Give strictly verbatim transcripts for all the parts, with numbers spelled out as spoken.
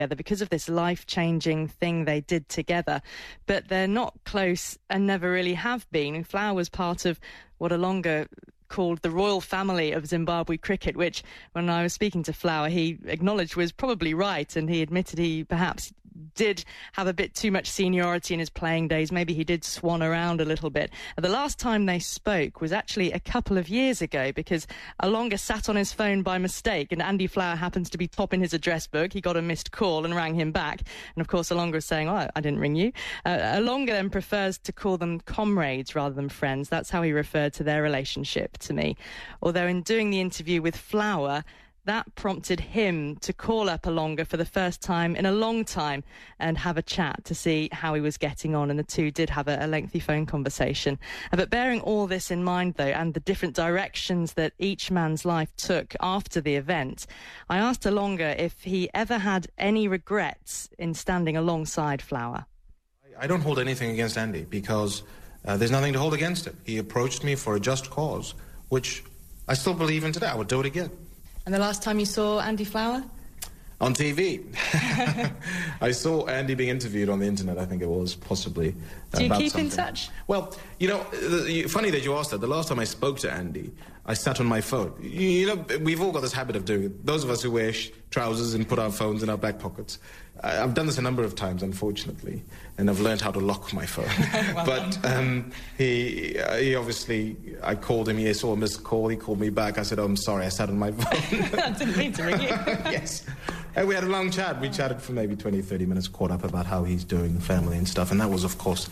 because of this life-changing thing they did together. But they're not close and never really have been. And Flower was part of what Olonga called the royal family of Zimbabwe cricket, which, when I was speaking to Flower, he acknowledged was probably right, and he admitted he perhaps did have a bit too much seniority in his playing days. Maybe he did swan around a little bit. The last time they spoke was actually a couple of years ago, because Olonga sat on his phone by mistake, and Andy Flower happens to be top in his address book. He got a missed call and rang him back. And of course, Olonga was saying, oh, I didn't ring you. Uh, Olonga then prefers to call them comrades rather than friends. That's how he referred to their relationship to me. Although in doing the interview with Flower, that prompted him to call up Olonga for the first time in a long time and have a chat to see how he was getting on. And the two did have a, a lengthy phone conversation. But bearing all this in mind, though, and the different directions that each man's life took after the event, I asked Olonga if he ever had any regrets in standing alongside Flower. I don't hold anything against Andy, because uh, there's nothing to hold against him. He approached me for a just cause, which I still believe in today. I would do it again. And the last time you saw Andy Flower? On T V. I saw Andy being interviewed on the internet, I think it was, possibly. Do you about keep something. in touch? Well, you know, funny that you asked that. The last time I spoke to Andy, I sat on my phone. You know, we've all got this habit of doing it. Those of us who wear sh- trousers and put our phones in our back pockets. I, I've done this a number of times, unfortunately, and I've learned how to lock my phone. well but um, he, uh, he obviously, I called him, he saw a missed call, he called me back. I said, oh, I'm sorry, I sat on my phone. I didn't mean to ring you. Yes. And we had a long chat. We chatted for maybe twenty, thirty minutes, caught up about how he's doing, family and stuff. And that was, of course,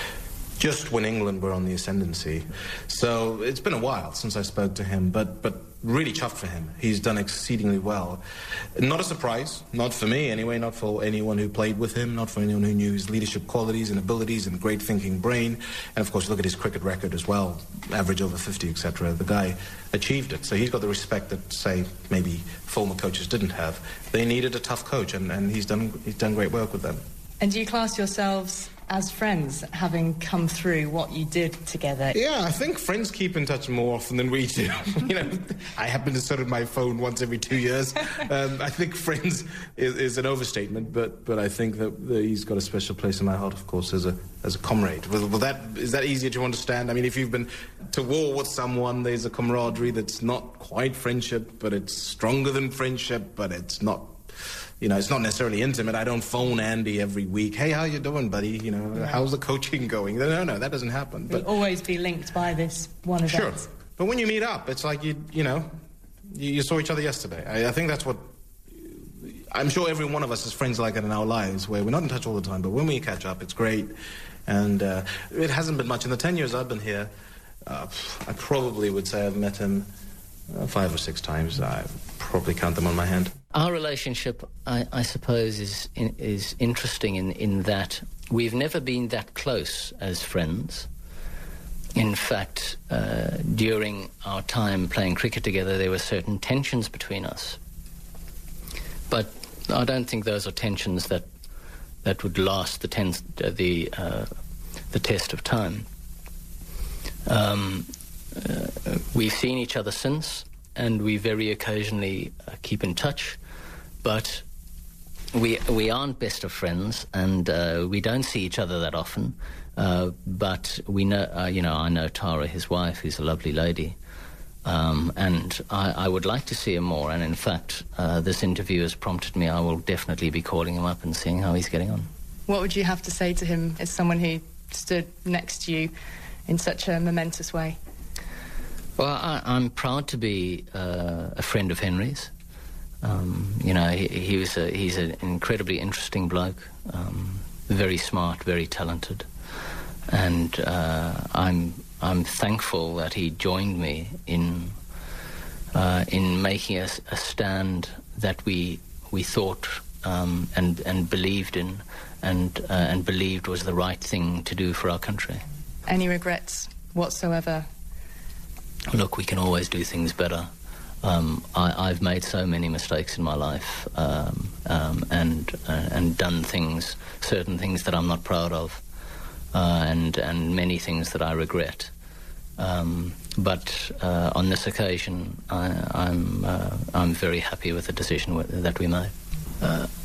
just when England were on the ascendancy. So it's been a while since I spoke to him, but, but really chuffed for him. He's done exceedingly well. Not a surprise, not for me anyway, not for anyone who played with him, not for anyone who knew his leadership qualities and abilities and great thinking brain. And of course, look at his cricket record as well, average over fifty, et cetera. The guy achieved it. So he's got the respect that, say, maybe former coaches didn't have. They needed a tough coach, and, and he's done he's done great work with them. And do you class yourselves as friends, having come through what you did together? Yeah, I think friends keep in touch more often than we do. You know, I happen to sit on my phone once every two years. Um, I think friends is, is an overstatement, but but I think that, that he's got a special place in my heart, of course, as a as a comrade. Well, well, that is that easier to understand? I mean, if you've been to war with someone, there's a camaraderie that's not quite friendship, but it's stronger than friendship, but it's not. You know, it's not necessarily intimate. I don't phone Andy every week. Hey, how you doing, buddy? You know, right. How's the coaching going? No, no, that doesn't happen. But you'll always be linked by this one event. Sure. But when you meet up, it's like, you you know, you, you saw each other yesterday. I, I think that's what... I'm sure every one of us has friends like that in our lives, where we're not in touch all the time, but when we catch up, it's great. And uh, it hasn't been much. In the ten years I've been here, uh, I probably would say I've met him uh, five or six times. I probably count them on my hand. Our relationship, I, I suppose, is in, is interesting in, in that we've never been that close as friends. In fact, uh, during our time playing cricket together, there were certain tensions between us. But I don't think those are tensions that that would last the ten, uh, the uh, the test of time. Um, uh, we've seen each other since, and we very occasionally uh, keep in touch, but we we aren't best of friends, and uh, we don't see each other that often. Uh, but we know, uh, you know, I know Tara, his wife, who's a lovely lady, um, and I, I would like to see him more. And in fact, uh, this interview has prompted me. I will definitely be calling him up and seeing how he's getting on. What would you have to say to him as someone who stood next to you in such a momentous way? Well, I, I'm proud to be uh, a friend of Henry's. Um, you know, he, he was a, he's an incredibly interesting bloke, um, very smart, very talented, and uh, I'm I'm thankful that he joined me in uh, in making a, a stand that we we thought um, and and believed in, and uh, and believed was the right thing to do for our country. Any regrets whatsoever? Look, we can always do things better. Um, I, I've made so many mistakes in my life, um, um, and uh, and done things, certain things that I'm not proud of, uh, and and many things that I regret. Um, but uh, on this occasion, I, I'm uh, I'm very happy with the decision that we made. Uh,